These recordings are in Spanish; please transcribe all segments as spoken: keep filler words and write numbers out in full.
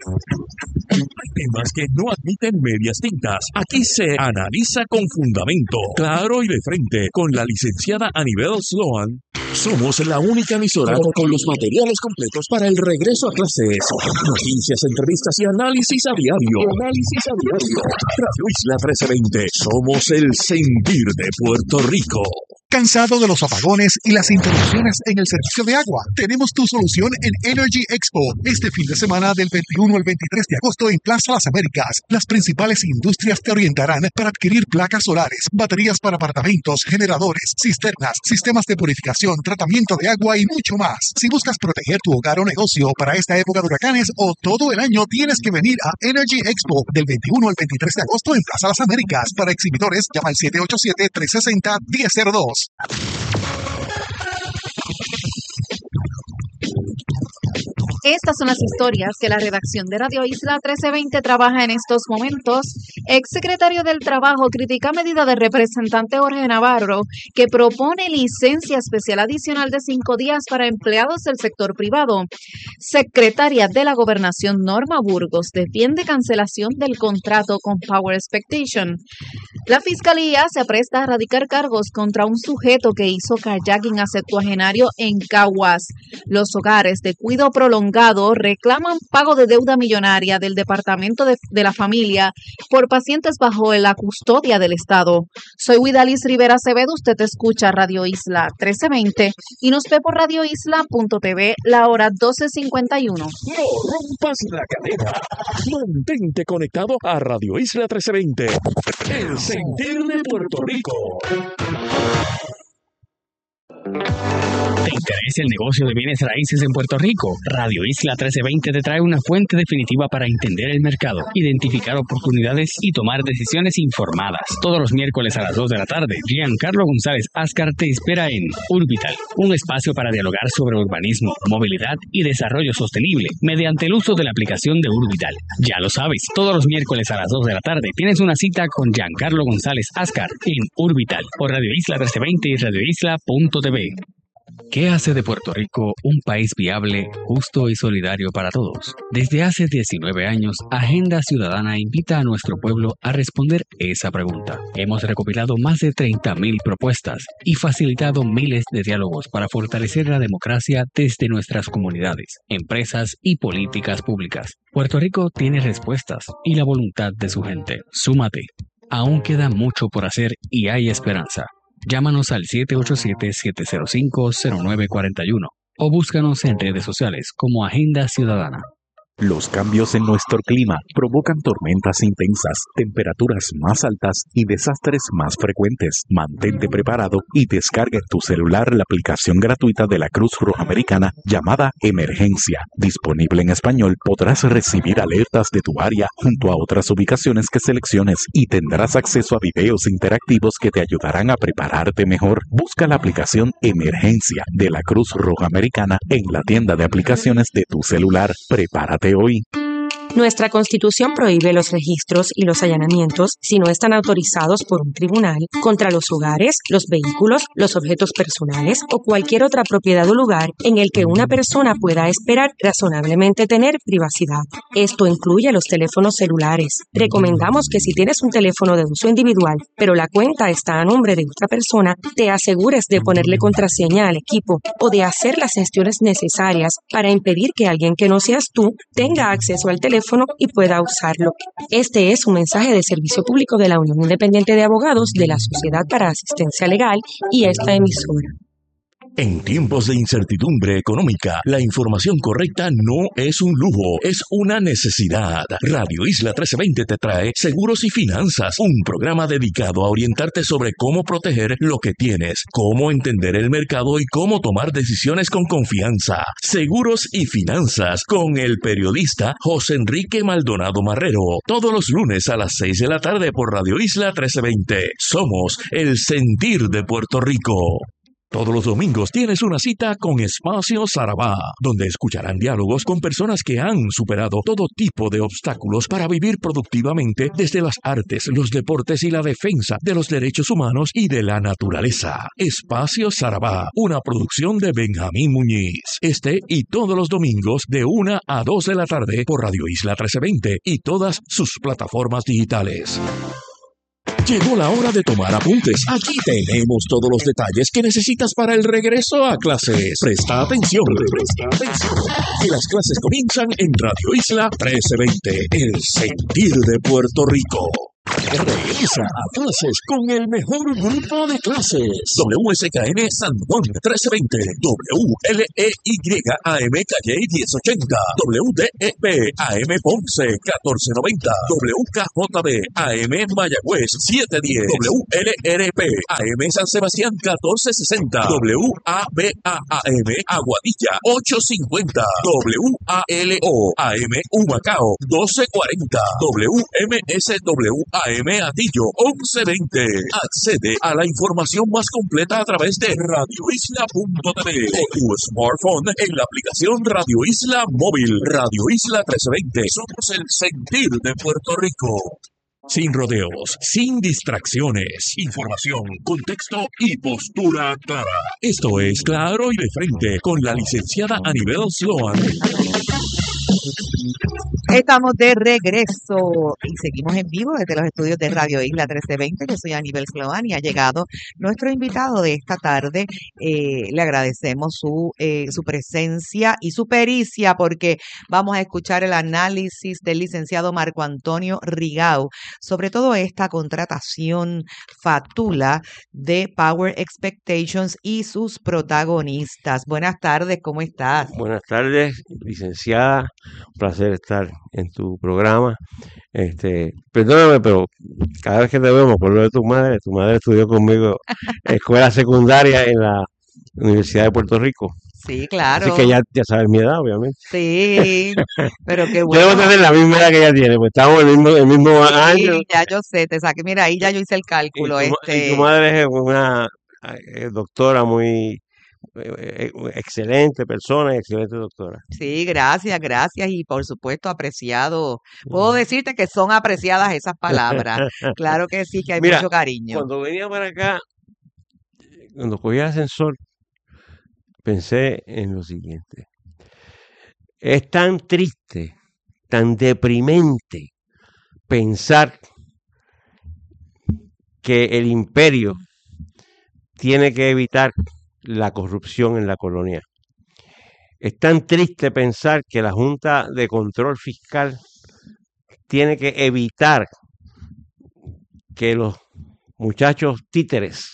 Hay temas que no admiten medias tintas. Aquí se analiza con fundamento, claro y de frente, con la licenciada Anibel Sloan. Somos la única emisora con los materiales completos para el regreso a clases. Noticias, entrevistas y análisis a diario. Análisis a diario. Radio Isla trece veinte. Somos el sentir de Puerto Rico. ¿Cansado de los apagones y las interrupciones en el servicio de agua? Tenemos tu solución en Energy Expo. Este fin de semana del veintiuno al veintitrés de agosto en Plaza Las Américas. Las principales industrias te orientarán para adquirir placas solares, baterías para apartamentos, generadores, cisternas, sistemas de purificación, tratamiento de agua y mucho más. Si buscas proteger tu hogar o negocio para esta época de huracanes o todo el año, tienes que venir a Energy Expo del veintiuno al veintitrés de agosto en Plaza Las Américas. Para exhibidores, llama al siete ocho siete, tres seis cero, uno cero cero dos. Estas son las historias que la redacción de Radio Isla trece veinte trabaja en estos momentos. Exsecretario del Trabajo critica medida del representante Jorge Navarro que propone licencia especial adicional de cinco días para empleados del sector privado. Secretaria de la Gobernación Norma Burgos defiende cancelación del contrato con Power Expectation. La Fiscalía se apresta a radicar cargos contra un sujeto que hizo kayaking a septuagenario en Caguas. Los hogares de cuidado prolongado reclaman pago de deuda millonaria del Departamento de, de la Familia por pacientes bajo la custodia del Estado. Soy Widalis Rivera Acevedo, usted escucha Radio Isla trece veinte y nos ve por radio isla punto t v la hora doce cincuenta y uno. No rompas la cadena. Mantente conectado a Radio Isla trece veinte. El sentir de Puerto Rico. ¿Te interesa el negocio de bienes raíces en Puerto Rico? Radio Isla trece veinte te trae una fuente definitiva para entender el mercado, identificar oportunidades y tomar decisiones informadas. Todos los miércoles a las dos de la tarde, Giancarlo González Ascar te espera en Urbital, un espacio para dialogar sobre urbanismo, movilidad y desarrollo sostenible mediante el uso de la aplicación de Urbital. Ya lo sabes, todos los miércoles a las dos de la tarde tienes una cita con Giancarlo González Ascar en Urbital por Radio Isla trece veinte y radio isla punto t v. ¿Qué hace de Puerto Rico un país viable, justo y solidario para todos? Desde hace diecinueve años, Agenda Ciudadana invita a nuestro pueblo a responder esa pregunta. Hemos recopilado más de treinta mil propuestas y facilitado miles de diálogos para fortalecer la democracia desde nuestras comunidades, empresas y políticas públicas. Puerto Rico tiene respuestas y la voluntad de su gente. Súmate. Aún queda mucho por hacer y hay esperanza. Llámanos al siete ocho siete, siete cero cinco, cero nueve cuatro uno o búscanos en redes sociales como Agenda Ciudadana. Los cambios en nuestro clima provocan tormentas intensas, temperaturas más altas y desastres más frecuentes. Mantente preparado y descarga en tu celular la aplicación gratuita de la Cruz Roja Americana llamada Emergencia. Disponible en español, podrás recibir alertas de tu área junto a otras ubicaciones que selecciones y tendrás acceso a videos interactivos que te ayudarán a prepararte mejor. Busca la aplicación Emergencia de la Cruz Roja Americana en la tienda de aplicaciones de tu celular. Prepárate hoy. Nuestra Constitución prohíbe los registros y los allanamientos si no están autorizados por un tribunal contra los hogares, los vehículos, los objetos personales o cualquier otra propiedad o lugar en el que una persona pueda esperar razonablemente tener privacidad. Esto incluye los teléfonos celulares. Recomendamos que si tienes un teléfono de uso individual, pero la cuenta está a nombre de otra persona, te asegures de ponerle contraseña al equipo o de hacer las gestiones necesarias para impedir que alguien que no seas tú tenga acceso al teléfono y pueda usarlo. Este es un mensaje de servicio público de la Unión Independiente de Abogados de la Sociedad para Asistencia Legal y esta emisora. En tiempos de incertidumbre económica, la información correcta no es un lujo, es una necesidad. Radio Isla trece veinte te trae Seguros y Finanzas, un programa dedicado a orientarte sobre cómo proteger lo que tienes, cómo entender el mercado y cómo tomar decisiones con confianza. Seguros y Finanzas con el periodista José Enrique Maldonado Marrero, todos los lunes a las seis de la tarde por Radio Isla trece veinte. Somos el sentir de Puerto Rico. Todos los domingos tienes una cita con Espacio Sarabá, donde escucharán diálogos con personas que han superado todo tipo de obstáculos para vivir productivamente desde las artes, los deportes y la defensa de los derechos humanos y de la naturaleza. Espacio Sarabá, una producción de Benjamín Muñiz. Este y todos los domingos de una a dos de la tarde por Radio Isla trece veinte y todas sus plataformas digitales. Llegó la hora de tomar apuntes. Aquí tenemos todos los detalles que necesitas para el regreso a clases. Presta atención, presta atención. Que las clases comienzan en Radio Isla trece veinte, el sentir de Puerto Rico. Regresa a clases con el mejor grupo de clases. W S K N San Juan trece veinte, W L E Y A M Calle diez ochenta, W D E P A M Ponce catorce noventa, W K J B A M Mayagüez siete diez, W L R P A M San Sebastián catorce sesenta, W A B A A M Aguadilla ocho cincuenta, W A L O A M Humacao doce cuarenta, W M S W A M Atillo once veinte. Accede a la información más completa a través de radio isla punto t v o tu smartphone en la aplicación Radio Isla Móvil. Radio Isla trece veinte. Somos el sentir de Puerto Rico. Sin rodeos, sin distracciones, información, contexto y postura clara. Esto es Claro y de Frente con la licenciada Anibel Sloan. Estamos de regreso y seguimos en vivo desde los estudios de Radio Isla trece veinte. Yo soy Anibel Sloan y ha llegado nuestro invitado de esta tarde. Eh, le agradecemos su, eh, su presencia y su pericia porque vamos a escuchar el análisis del licenciado Marco Antonio Rigau sobre todo esta contratación fatula de Power Expectations y sus protagonistas. Buenas tardes, ¿cómo estás? Buenas tardes, licenciada. Un placer estar en tu programa. Este, perdóname, pero cada vez que te veo me acuerdo de tu madre. Tu madre estudió conmigo en escuela secundaria en la Universidad de Puerto Rico. Sí, claro. Así que ya, ya sabes mi edad, obviamente. Sí, pero qué bueno. Yo debo tener la misma edad que ella tiene, pues estamos en el mismo, el mismo sí, año. Ya yo sé, te saqué. Mira, ahí ya yo hice el cálculo. Y tu, este... y tu madre es una eh, doctora muy eh, excelente persona y excelente doctora. Sí, gracias, gracias y por supuesto apreciado. Puedo decirte que son apreciadas esas palabras. Claro que sí, que hay Mira, mucho cariño. Cuando venía para acá, cuando cogí el ascensor, pensé en lo siguiente. Es tan triste, tan deprimente pensar que el imperio tiene que evitar la corrupción en la colonia. Es tan triste pensar que la Junta de Control Fiscal tiene que evitar que los muchachos títeres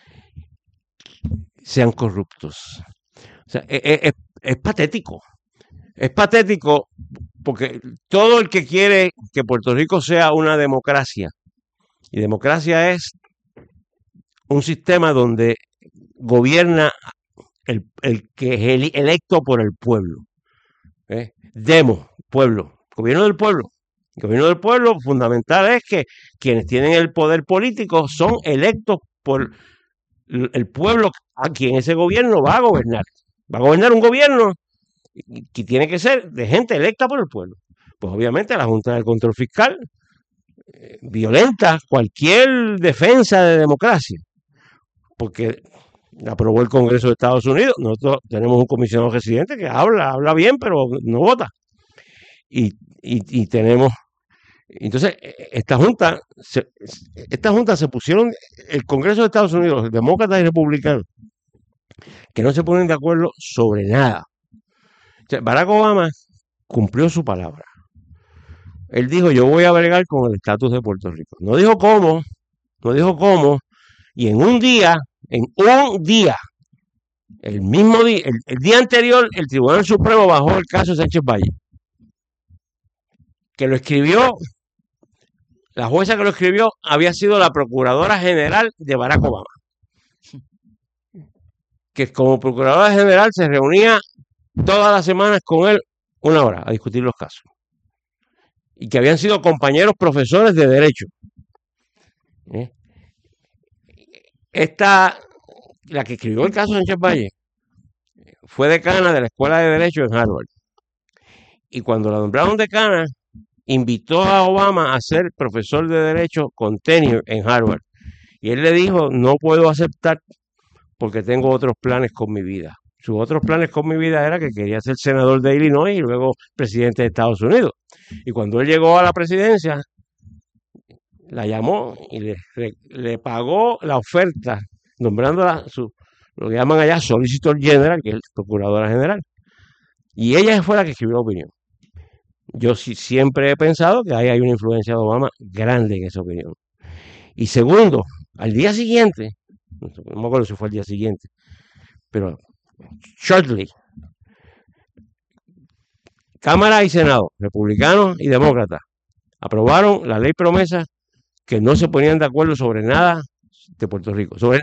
sean corruptos. O sea, es, es, es patético. Es patético porque todo el que quiere que Puerto Rico sea una democracia, y democracia es un sistema donde gobierna el, el que es el, electo por el pueblo. ¿Eh? Demo, pueblo, gobierno del pueblo. El gobierno del pueblo fundamental es que quienes tienen el poder político son electos por el pueblo a quien ese gobierno va a gobernar. Va a gobernar un gobierno que tiene que ser de gente electa por el pueblo. Pues obviamente la Junta de Control Fiscal eh, violenta cualquier defensa de democracia, porque aprobó el Congreso de Estados Unidos. Nosotros tenemos un comisionado residente que habla, habla bien, pero no vota. Y, y, y tenemos... Entonces, esta junta, se, esta junta se pusieron, el Congreso de Estados Unidos, los demócratas y republicanos, que no se ponen de acuerdo sobre nada. O sea, Barack Obama cumplió su palabra. Él dijo, yo voy a bregar con el estatus de Puerto Rico. No dijo cómo, no dijo cómo, y en un día, en un día, el mismo día, el, el día anterior, el Tribunal Supremo bajó el caso de Sánchez Valle, que lo escribió, la jueza que lo escribió había sido la Procuradora General de Barack Obama, que como Procuradora General se reunía todas las semanas con él una hora a discutir los casos, y que habían sido compañeros profesores de Derecho. ¿Eh? Esta la que escribió el caso Sánchez Valle fue decana de la Escuela de Derecho en Harvard. Y cuando la nombraron decana, invitó a Obama a ser profesor de Derecho con tenure en Harvard. Y él le dijo, no puedo aceptar porque tengo otros planes con mi vida. Sus otros planes con mi vida era que quería ser senador de Illinois y luego presidente de Estados Unidos. Y cuando él llegó a la presidencia, la llamó y le, le, le pagó la oferta, nombrándola su, lo que llaman allá Solicitor General, que es procuradora general. Y ella fue la que escribió la opinión. Yo sí, siempre he pensado que ahí hay una influencia de Obama grande en esa opinión. Y segundo, al día siguiente, no me acuerdo si fue al día siguiente, pero shortly, Cámara y Senado, republicanos y demócratas, aprobaron la ley promesa que no se ponían de acuerdo sobre nada de Puerto Rico, sobre